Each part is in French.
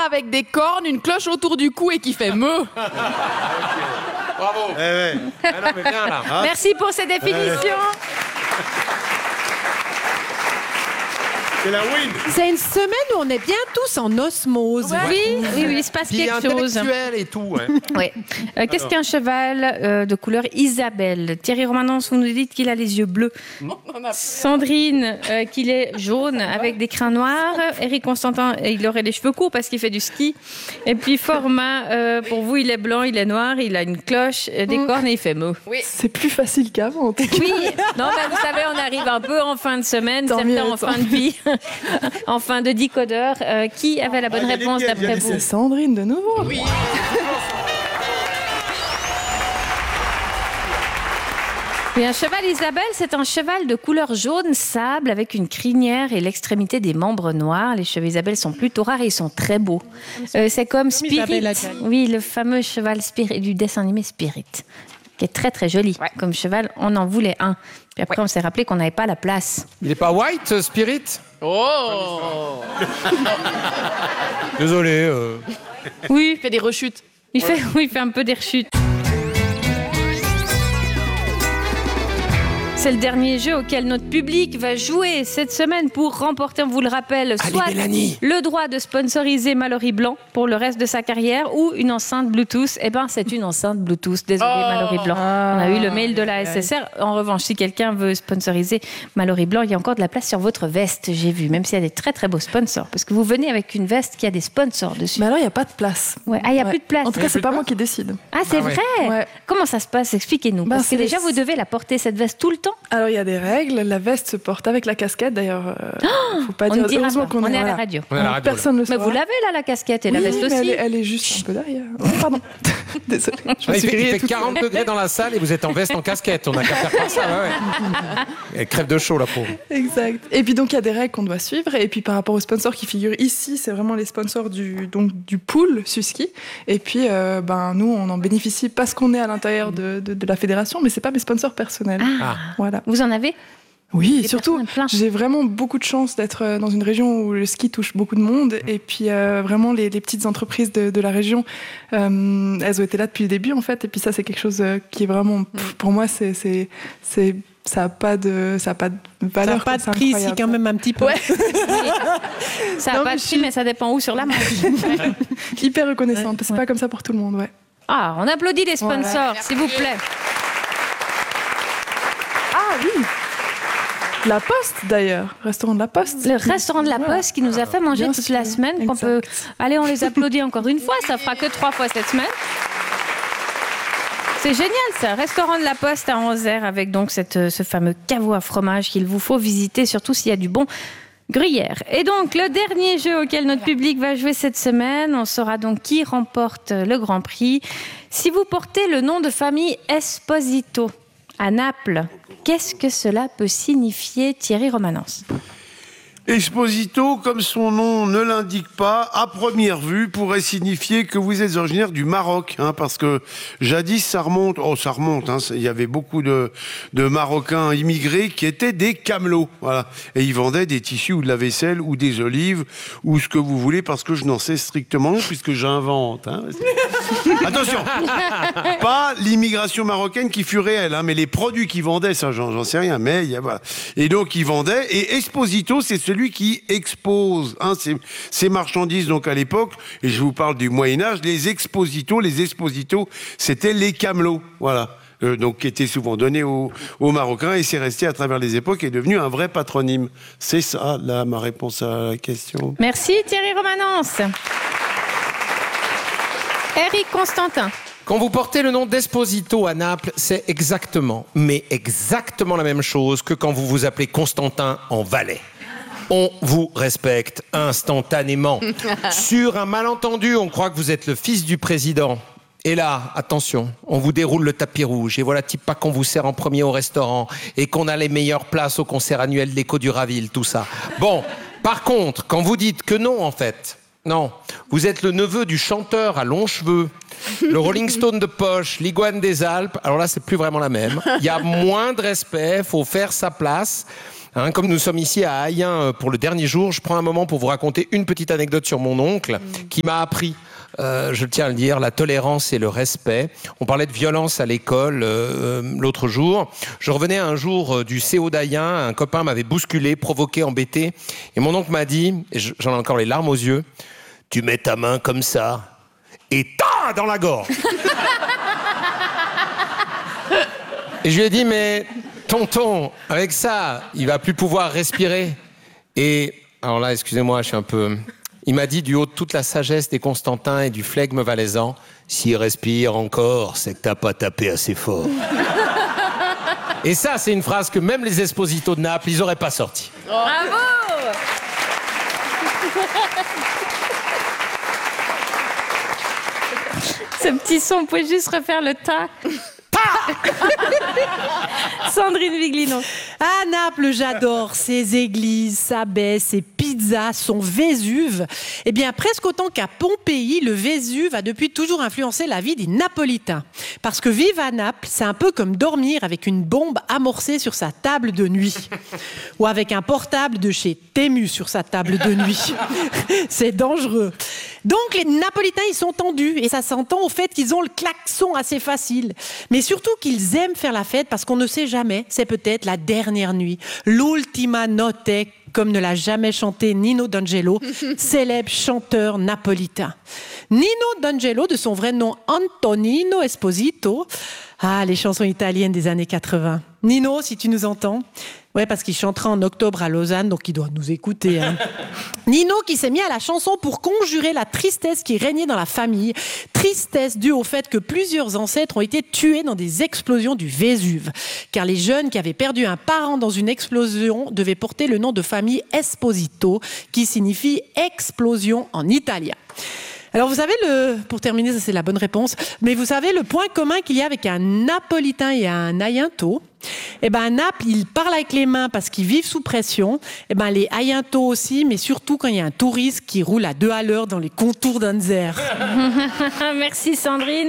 avec des cornes, une cloche autour du cou et qui fait meu. Bravo. Non, mais viens là. Merci pour ces définitions. C'est la win. C'est une semaine où on est bien tous en osmose. Oui, il se passe Puis quelque chose. intellectuel et tout. Ouais. Ouais. Qu'est-ce qu'un cheval de couleur Isabelle? Thierry Romanens, vous nous dites qu'il a les yeux bleus. Sandrine, qu'il est jaune avec des crins noirs. Éric Constantin, il aurait les cheveux courts parce qu'il fait du ski. Et puis Format, pour vous, il est blanc, il est noir, il a une cloche, des cornes et il fait mot. Oui. C'est plus facile qu'avant. En tout cas. Oui, non, mais vous savez, on arrive un peu en fin de semaine, Tant certains mieux, en fin de vie, en fin de décodeur. Qui avait la bonne réponse d'après vous? C'est Sandrine de nouveau. Oui. Oui, un cheval Isabelle, c'est un cheval de couleur jaune sable avec une crinière et l'extrémité des membres noirs. Les chevaux Isabelle sont plutôt rares et ils sont très beaux. C'est comme Spirit, oui, le fameux cheval Spirit du dessin animé Spirit, qui est très très joli. Ouais. Comme cheval, on en voulait un. Puis après, on s'est rappelé qu'on n'avait pas la place. Il est pas white, Spirit? Oh. Désolé. Oui, Il fait des rechutes. il fait un peu des rechutes. C'est le dernier jeu auquel notre public va jouer cette semaine pour remporter, on vous le rappelle, soit le droit de sponsoriser Mallory Blanc pour le reste de sa carrière ou une enceinte Bluetooth. Eh ben, c'est une enceinte Bluetooth. Désolé, Mallory Blanc. On a eu le mail de la SSR. En revanche, si quelqu'un veut sponsoriser Mallory Blanc, il y a encore de la place sur votre veste, j'ai vu, même s'il y a des très très beaux sponsors. Parce que vous venez avec une veste qui a des sponsors dessus. Mais alors, il n'y a pas de place. Ouais. Ah, il n'y a plus de place. En tout cas, c'est pas moi qui décide. Ah, c'est Ah ouais. vrai Ouais. Comment ça se passe? Expliquez-nous. Parce que c'est déjà, les- vous devez la porter, cette veste, tout le temps. Alors, il y a des règles. La veste se porte avec la casquette. D'ailleurs, faut pas On dire. ne dira Heureusement pas. qu'on On est à voilà. la radio. On est à la radio, Personne ne le Mais saura. vous l'avez là, la casquette et la Oui, veste mais aussi. elle est juste un peu derrière. Oh, pardon. Désolée. Je me Il suis fait, il grillée fait toute 40 degrés dans la salle et vous êtes en veste en casquette. On a qu'à faire comme ça. Ouais. Elle crève de chaud, la pauvre. Exact. Et puis donc il y a des règles qu'on doit suivre. Et puis par rapport aux sponsors qui figurent ici, c'est vraiment les sponsors du pool Suski. Et puis nous on en bénéficie parce qu'on est à l'intérieur de la fédération, mais c'est pas mes sponsors personnels. Ah. Voilà. Vous en avez? Oui, Des surtout personnes plein. j'ai vraiment beaucoup de chance d'être dans une région où le ski touche beaucoup de monde. Et puis vraiment les petites entreprises de la région, elles ont été là depuis le début en fait. Et puis ça c'est quelque chose qui est vraiment pour moi c'est ça a pas de valeur. Ça n'a pas quoi, de c'est prix ici incroyable, quand même un petit peu. Ouais. Ça Non, n'a pas mais de je prix, suis- mais ça dépend où sur la manche. Hyper reconnaissante. C'est pas comme ça pour tout le monde, ouais. Ah, on applaudit les sponsors, Voilà. s'il vous plaît. Ah oui. La Poste d'ailleurs, restaurant de la Poste. Le restaurant de la Poste qui nous a fait manger Bien toute sûr. la semaine. Qu'on Exact. peut... Allez, on les applaudit encore une fois. Ça fera que 3 fois cette semaine. C'est génial, ça. Restaurant de la Poste à Anzère avec donc ce fameux caveau à fromage qu'il vous faut visiter, surtout s'il y a du bon gruyère. Et donc, le dernier jeu auquel notre public va jouer cette semaine, on saura donc qui remporte le Grand Prix. Si vous portez le nom de famille Esposito à Naples, qu'est-ce que cela peut signifier, Thierry Romanens? Esposito, comme son nom ne l'indique pas, à première vue, pourrait signifier que vous êtes originaire du Maroc, parce que jadis, ça remonte, il y avait beaucoup de Marocains immigrés qui étaient des camelots, voilà. Et ils vendaient des tissus ou de la vaisselle ou des olives ou ce que vous voulez, parce que je n'en sais strictement rien, puisque j'invente, Attention, pas l'immigration marocaine qui fut réelle, mais les produits qu'ils vendaient, ça, j'en sais rien, mais voilà. Et donc, ils vendaient, et Esposito, c'est celui qui expose ces marchandises, donc à l'époque, et je vous parle du Moyen-Âge, les Espositos, c'était les camelots, voilà. Donc, qui était souvent donné aux Marocains, et c'est resté à travers les époques, et est devenu un vrai patronyme. C'est ça, là, ma réponse à la question. Merci Thierry Romanens. Éric Constantin. Quand vous portez le nom d'Esposito à Naples, c'est exactement la même chose que quand vous vous appelez Constantin en Valais. On vous respecte instantanément. Sur un malentendu, on croit que vous êtes le fils du président. Et là, attention, on vous déroule le tapis rouge. Et voilà, type pas qu'on vous sert en premier au restaurant et qu'on a les meilleures places au concert annuel d'Écho du Raville, tout ça. Bon, par contre, quand vous dites que non, en fait, non, vous êtes le neveu du chanteur à longs cheveux, le Rolling Stone de poche, l'iguane des Alpes. Alors là, c'est plus vraiment la même. Il y a moins de respect, faut faire sa place. Comme nous sommes ici à Ayen pour le dernier jour, je prends un moment pour vous raconter une petite anecdote sur mon oncle qui m'a appris, je tiens à le dire, la tolérance et le respect. On parlait de violence à l'école l'autre jour. Je revenais un jour du CO d'Ayen, un copain m'avait bousculé, provoqué, embêté. Et mon oncle m'a dit, et j'en ai encore les larmes aux yeux, « Tu mets ta main comme ça et ta dans la gorge !» Et je lui ai dit, mais tonton, avec ça, il va plus pouvoir respirer. Et alors là, excusez-moi, je suis un peu... Il m'a dit du haut de toute la sagesse des Constantins et du flegme valaisan, s'il respire encore, c'est que t'as pas tapé assez fort. Et ça, c'est une phrase que même les Esposito de Naples, ils auraient pas sorti. Bravo. Ce petit son, vous pouvez juste refaire le tas. Sandrine Viglino. À Naples, j'adore ses églises, sa baie, ses pizzas, son Vésuve. Eh bien, presque autant qu'à Pompéi, le Vésuve a depuis toujours influencé la vie des Napolitains. Parce que vivre à Naples, c'est un peu comme dormir avec une bombe amorcée sur sa table de nuit. Ou avec un portable de chez Temu sur sa table de nuit. C'est dangereux. Donc, les Napolitains, ils sont tendus. Et ça s'entend au fait qu'ils ont le klaxon assez facile. Mais surtout qu'ils aiment faire la fête parce qu'on ne sait jamais. C'est peut-être la dernière nuit. L'ultima notte, comme ne l'a jamais chanté Nino D'Angelo, célèbre chanteur napolitain. Nino D'Angelo, de son vrai nom Antonino Esposito. Ah, les chansons italiennes des années 80. Nino, si tu nous entends. Ouais, parce qu'il chantera en octobre à Lausanne, donc il doit nous écouter. Hein. Nino qui s'est mis à la chanson pour conjurer la tristesse qui régnait dans la famille. Tristesse due au fait que plusieurs ancêtres ont été tués dans des explosions du Vésuve. Car les jeunes qui avaient perdu un parent dans une explosion devaient porter le nom de famille Esposito, qui signifie explosion en italien. Alors vous savez, pour terminer, ça c'est la bonne réponse, mais vous savez le point commun qu'il y a avec un Napolitain et un Ayento? Eh ben à Naples, ils parlent avec les mains parce qu'ils vivent sous pression. Eh ben les Ayentos aussi, mais surtout quand il y a un touriste qui roule à 2 à l'heure dans les contours d'Anzer. Merci Sandrine.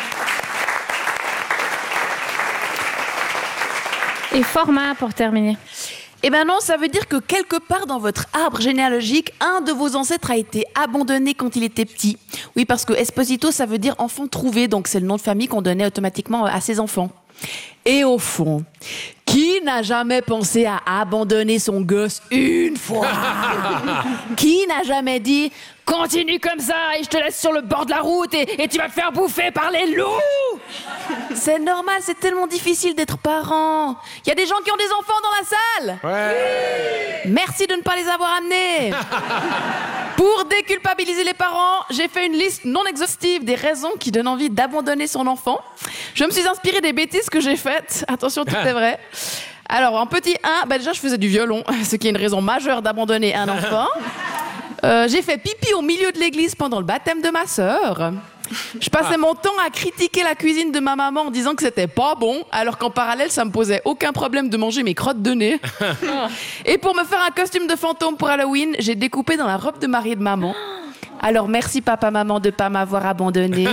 Et format pour terminer. Eh ben non, ça veut dire que quelque part dans votre arbre généalogique, un de vos ancêtres a été abandonné quand il était petit. Oui, parce que Esposito, ça veut dire enfant trouvé, donc c'est le nom de famille qu'on donnait automatiquement à ses enfants. Et au fond, qui n'a jamais pensé à abandonner son gosse une fois? Qui n'a jamais dit « Continue comme ça et je te laisse sur le bord de la route et tu vas te faire bouffer par les loups !» C'est normal, c'est tellement difficile d'être parent. Il y a des gens qui ont des enfants dans la salle. Ouais. Merci de ne pas les avoir amenés. Pour déculpabiliser les parents, j'ai fait une liste non exhaustive des raisons qui donnent envie d'abandonner son enfant. Je me suis inspirée des bêtises que j'ai faites. Attention, tout est vrai. Alors, en petit 1, déjà, je faisais du violon, ce qui est une raison majeure d'abandonner un enfant. J'ai fait pipi au milieu de l'église pendant le baptême de ma sœur. Je passais mon temps à critiquer la cuisine de ma maman en disant que c'était pas bon, alors qu'en parallèle, ça me posait aucun problème de manger mes crottes de nez. Et pour me faire un costume de fantôme pour Halloween, j'ai découpé dans la robe de mariée de maman. Alors merci papa, maman de pas m'avoir abandonnée.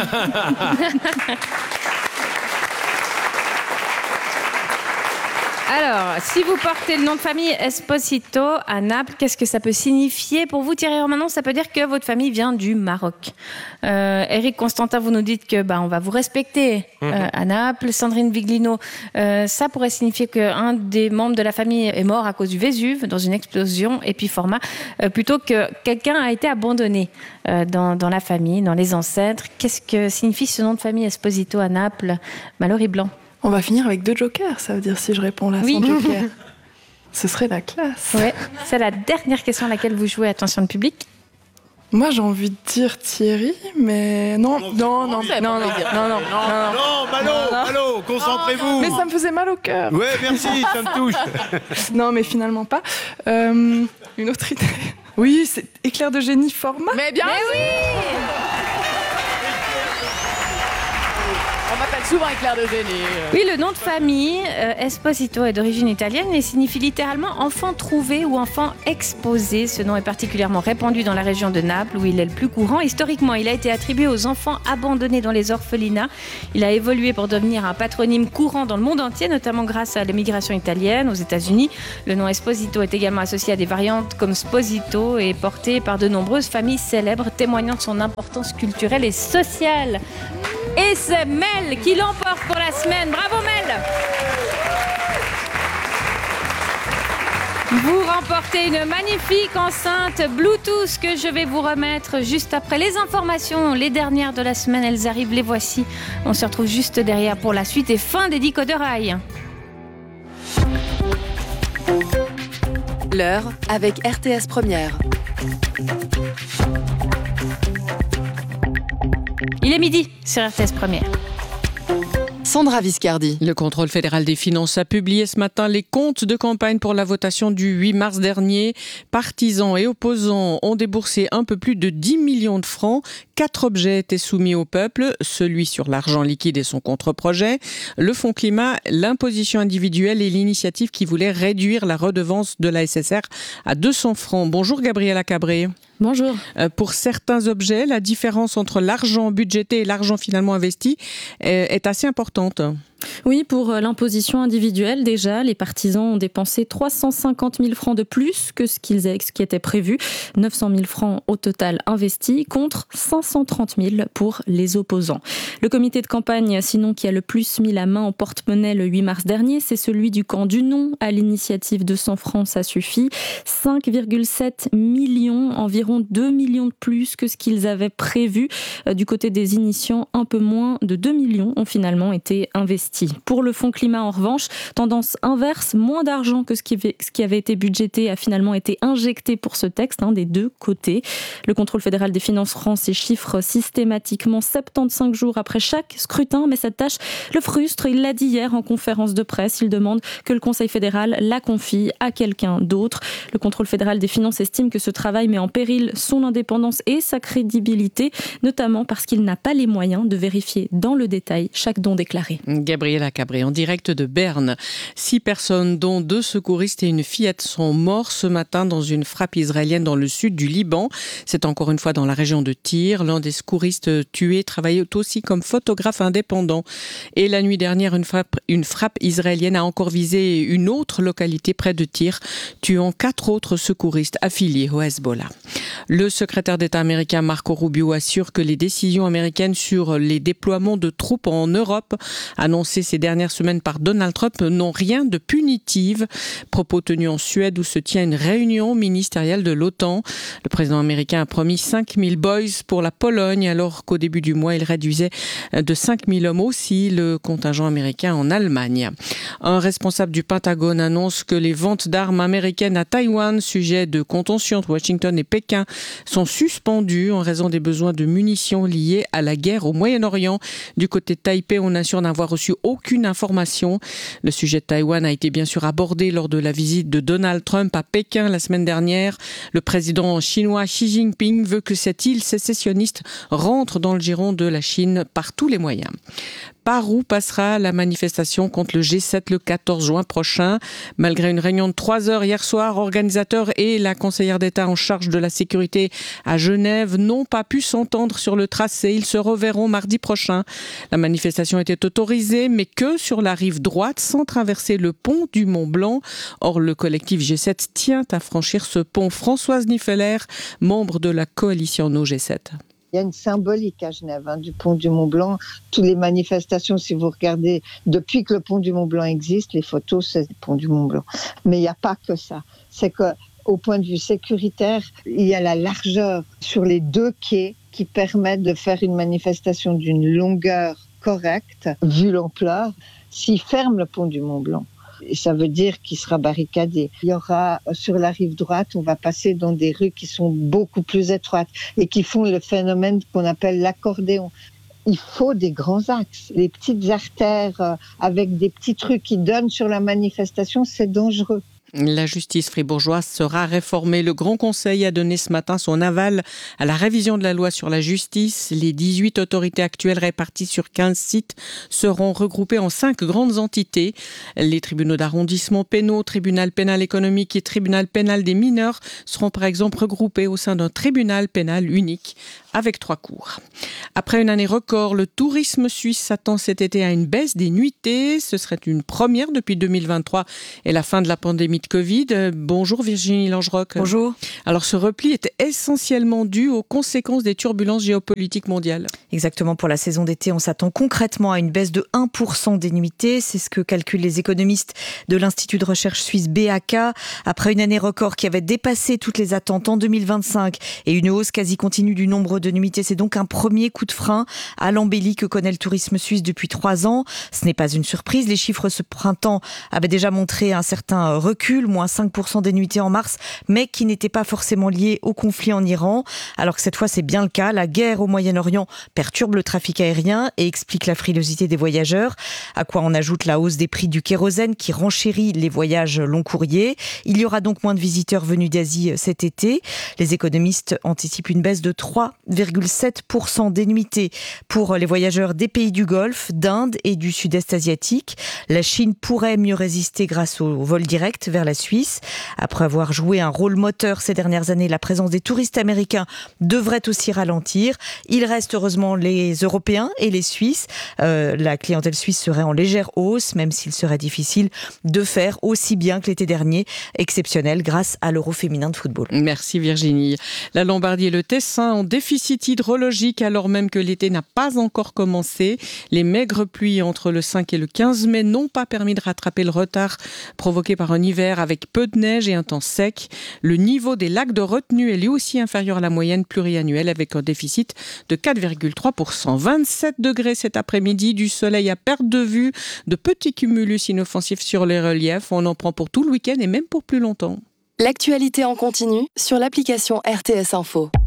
Alors, si vous portez le nom de famille Esposito à Naples, qu'est-ce que ça peut signifier pour vous, Thierry Romanon? Ça peut dire que votre famille vient du Maroc. Éric Constantin, vous nous dites que on va vous respecter à Naples. Sandrine Viglino, ça pourrait signifier qu'un des membres de la famille est mort à cause du Vésuve dans une explosion. Et puis format, plutôt que quelqu'un a été abandonné dans la famille, dans les ancêtres. Qu'est-ce que signifie ce nom de famille Esposito à Naples? Mallory Blanc. On va finir avec 2 jokers, ça veut dire si je réponds là sans joker. Ce serait la classe. Ouais, c'est la dernière question à laquelle vous jouez. Attention le public. Moi, j'ai envie de dire Thierry, mais non, Malo, concentrez-vous. Mais ça me faisait mal au cœur. Ouais, merci, ça me touche. Non, mais finalement pas. Une autre idée. Oui, c'est éclair de génie format. Mais bien oui. On m'appelle souvent Éclair de génie. Oui, le nom de famille, Esposito, est d'origine italienne et signifie littéralement enfant trouvé ou enfant exposé. Ce nom est particulièrement répandu dans la région de Naples où il est le plus courant. Historiquement, il a été attribué aux enfants abandonnés dans les orphelinats. Il a évolué pour devenir un patronyme courant dans le monde entier, notamment grâce à l'immigration italienne aux États-Unis. Le nom Esposito est également associé à des variantes comme Sposito et porté par de nombreuses familles célèbres, témoignant de son importance culturelle et sociale. Et c'est Mel qui l'emporte pour la semaine. Bravo Mel! Vous remportez une magnifique enceinte Bluetooth que je vais vous remettre juste après les informations. Les dernières de la semaine, elles arrivent, les voici. On se retrouve juste derrière pour la suite et fin des Décodeurs Rail. L'heure avec RTS Première. Il est midi sur RTS Première. Sandra Viscardi. Le contrôle fédéral des finances a publié ce matin les comptes de campagne pour la votation du 8 mars dernier. Partisans et opposants ont déboursé un peu plus de 10 millions de francs. 4 objets étaient soumis au peuple, celui sur l'argent liquide et son contre-projet, le fonds climat, l'imposition individuelle et l'initiative qui voulait réduire la redevance de la SSR à 200 francs. Bonjour Gabriela Cabré. Bonjour. Pour certains objets, la différence entre l'argent budgété et l'argent finalement investi est assez importante. Oui, pour l'imposition individuelle, déjà, les partisans ont dépensé 350 000 francs de plus que ce qui était prévu. 900 000 francs au total investis contre 530 000 pour les opposants. Le comité de campagne, sinon, qui a le plus mis la main au porte-monnaie le 8 mars dernier, c'est celui du camp du non. À l'initiative de 100 francs, ça suffit. 5,7 millions, environ 2 millions de plus que ce qu'ils avaient prévu. Du côté des initiants, un peu moins de 2 millions ont finalement été investis. Pour le fonds climat, en revanche, tendance inverse, moins d'argent que ce qui avait été budgété a finalement été injecté pour ce texte, des deux côtés. Le contrôle fédéral des finances rend ces chiffres systématiquement 75 jours après chaque scrutin, mais cette tâche le frustre. Il l'a dit hier en conférence de presse. Il demande que le Conseil fédéral la confie à quelqu'un d'autre. Le contrôle fédéral des finances estime que ce travail met en péril son indépendance et sa crédibilité, notamment parce qu'il n'a pas les moyens de vérifier dans le détail chaque don déclaré. Gabriela Cabré, en direct de Berne. 6 personnes, dont 2 secouristes et une fillette, sont morts ce matin dans une frappe israélienne dans le sud du Liban. C'est encore une fois dans la région de Tyr. L'un des secouristes tués travaillait aussi comme photographe indépendant. Et la nuit dernière, une frappe israélienne a encore visé une autre localité près de Tyr, tuant 4 autres secouristes affiliés au Hezbollah. Le secrétaire d'État américain Marco Rubio assure que les décisions américaines sur les déploiements de troupes en Europe annoncées ces dernières semaines par Donald Trump n'ont rien de punitif. Propos tenus en Suède où se tient une réunion ministérielle de l'OTAN. Le président américain a promis 5000 boys pour la Pologne alors qu'au début du mois, il réduisait de 5000 hommes aussi le contingent américain en Allemagne. Un responsable du Pentagone annonce que les ventes d'armes américaines à Taïwan, sujet de contention entre Washington et Pékin, sont suspendues en raison des besoins de munitions liés à la guerre au Moyen-Orient. Du côté de Taipei, on assure n'avoir reçu aucune information. Le sujet de Taïwan a été bien sûr abordé lors de la visite de Donald Trump à Pékin la semaine dernière. Le président chinois Xi Jinping veut que cette île sécessionniste rentre dans le giron de la Chine par tous les moyens. Par où passera la manifestation contre le G7 le 14 juin prochain? Malgré une réunion de 3 heures hier soir, organisateurs et la conseillère d'État en charge de la sécurité à Genève n'ont pas pu s'entendre sur le tracé. Ils se reverront mardi prochain. La manifestation était autorisée, mais que sur la rive droite, sans traverser le pont du Mont-Blanc. Or, le collectif G7 tient à franchir ce pont. Françoise Niffeler, membre de la coalition No G7. Il y a une symbolique à Genève du pont du Mont-Blanc. Toutes les manifestations, si vous regardez, depuis que le pont du Mont-Blanc existe, les photos, c'est le pont du Mont-Blanc. Mais il n'y a pas que ça. C'est qu'au point de vue sécuritaire, il y a la largeur sur les 2 quais qui permettent de faire une manifestation d'une longueur correcte, vu l'ampleur. S'ils ferment le pont du Mont-Blanc, ça veut dire qu'il sera barricadé. Il y aura sur la rive droite, on va passer dans des rues qui sont beaucoup plus étroites et qui font le phénomène qu'on appelle l'accordéon. Il faut des grands axes. Les petites artères avec des petits trucs qui donnent sur la manifestation, c'est dangereux. La justice fribourgeoise sera réformée. Le Grand Conseil a donné ce matin son aval à la révision de la loi sur la justice. Les 18 autorités actuelles réparties sur 15 sites seront regroupées en 5 grandes entités. Les tribunaux d'arrondissement pénaux, tribunal pénal économique et tribunal pénal des mineurs seront par exemple regroupés au sein d'un tribunal pénal unique avec 3 cours. Après une année record, le tourisme suisse s'attend cet été à une baisse des nuitées. Ce serait une première depuis 2023 et la fin de la pandémie de Covid. Bonjour Virginie Langerock. Bonjour. Alors ce repli est essentiellement dû aux conséquences des turbulences géopolitiques mondiales. Exactement, pour la saison d'été, on s'attend concrètement à une baisse de 1% des nuitées. C'est ce que calculent les économistes de l'Institut de recherche suisse BAK. Après une année record qui avait dépassé toutes les attentes en 2025 et une hausse quasi continue du nombre de nuitées, c'est donc un premier coup de frein à l'embellie que connaît le tourisme suisse depuis 3 ans. Ce n'est pas une surprise. Les chiffres ce printemps avaient déjà montré un certain recul, moins 5% des nuitées en mars, mais qui n'était pas forcément lié au conflit en Iran. Alors que cette fois, c'est bien le cas. La guerre au Moyen-Orient perturbe le trafic aérien et explique la frilosité des voyageurs. À quoi on ajoute la hausse des prix du kérosène qui renchérit les voyages long courriers. Il y aura donc moins de visiteurs venus d'Asie cet été. Les économistes anticipent une baisse de 3,7% des nuitées pour les voyageurs des pays du Golfe, d'Inde et du Sud-Est asiatique. La Chine pourrait mieux résister grâce au vol direct vers la Suisse. Après avoir joué un rôle moteur ces dernières années, la présence des touristes américains devrait aussi ralentir. Il reste heureusement les Européens et les Suisses. La clientèle suisse serait en légère hausse, même s'il serait difficile de faire aussi bien que l'été dernier, exceptionnel grâce à l'Euro féminin de football. Merci Virginie. La Lombardie et le Tessin ont déficit hydrologique alors même que l'été n'a pas encore commencé. Les maigres pluies entre le 5 et le 15 mai n'ont pas permis de rattraper le retard provoqué par un hiver avec peu de neige et un temps sec. Le niveau des lacs de retenue est lui aussi inférieur à la moyenne pluriannuelle avec un déficit de 4,3%. 27 degrés cet après-midi, du soleil à perte de vue, de petits cumulus inoffensifs sur les reliefs. On en prend pour tout le week-end et même pour plus longtemps. L'actualité en continu sur l'application RTS Info.